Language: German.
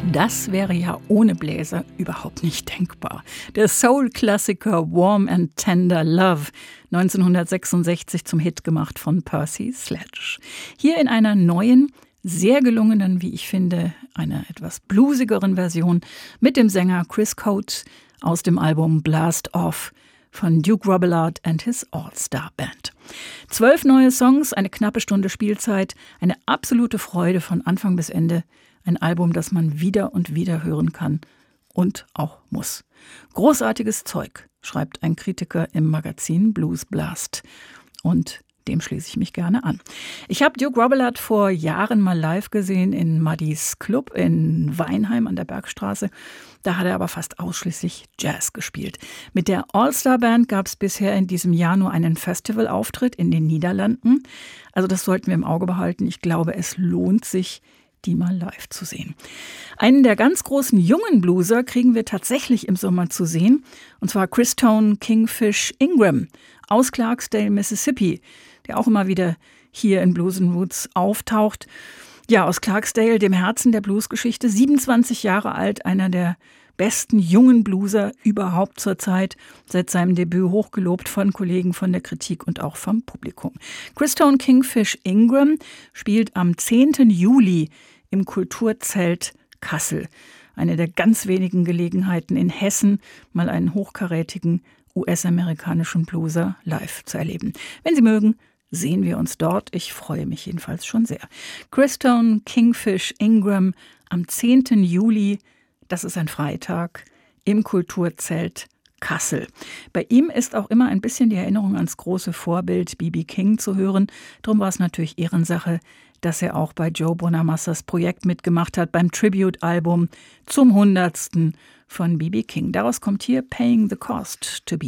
Das wäre ja ohne Bläser überhaupt nicht denkbar. Der Soul-Klassiker Warm and Tender Love, 1966 zum Hit gemacht von Percy Sledge. Hier in einer neuen, sehr gelungenen, wie ich finde, einer etwas bluesigeren Version mit dem Sänger Chris Coates aus dem Album Blast Off von Duke Robillard and his All-Star Band. 12 neue Songs, eine knappe Stunde Spielzeit, eine absolute Freude von Anfang bis Ende. Ein Album, das man wieder und wieder hören kann und auch muss. Großartiges Zeug, schreibt ein Kritiker im Magazin Blues Blast. Und dem schließe ich mich gerne an. Ich habe Duke Robillard vor Jahren mal live gesehen in Muddys Club in Weinheim an der Bergstraße. Da hat er aber fast ausschließlich Jazz gespielt. Mit der All-Star Band gab es bisher in diesem Jahr nur einen Festivalauftritt in den Niederlanden. Also das sollten wir im Auge behalten. Ich glaube, es lohnt sich, die mal live zu sehen. Einen der ganz großen jungen Blueser kriegen wir tatsächlich im Sommer zu sehen. Und zwar Christone Kingfish Ingram aus Clarksdale, Mississippi, der auch immer wieder hier in Blues & Roots auftaucht. Ja, aus Clarksdale, dem Herzen der Bluesgeschichte, 27 Jahre alt, einer der besten jungen Blueser überhaupt zur Zeit, seit seinem Debüt hochgelobt von Kollegen von der Kritik und auch vom Publikum. Christone Kingfish Ingram spielt am 10. Juli im Kulturzelt Kassel. Eine der ganz wenigen Gelegenheiten in Hessen, mal einen hochkarätigen US-amerikanischen Blueser live zu erleben. Wenn Sie mögen, sehen wir uns dort. Ich freue mich jedenfalls schon sehr. Christone Kingfish Ingram am 10. Juli, das ist ein Freitag, im Kulturzelt Kassel. Bei ihm ist auch immer ein bisschen die Erinnerung ans große Vorbild B.B. King zu hören. Darum war es natürlich Ehrensache, dass er auch bei Joe Bonamassas Projekt mitgemacht hat, beim Tribute-Album zum 100. von B.B. King. Daraus kommt hier Paying the Cost to Be